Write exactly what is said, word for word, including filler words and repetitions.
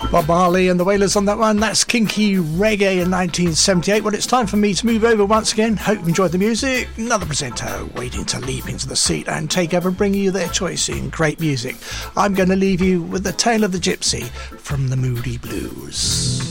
Bob Marley and the Wailers on that one. That's Kinky Reggae in nineteen seventy-eight. Well, it's time for me to move over once again. Hope you enjoyed the music. Another presenter waiting to leap into the seat and take over and bring you their choice in great music. I'm going to leave you with the Tale of the Gypsy from the Moody Blues.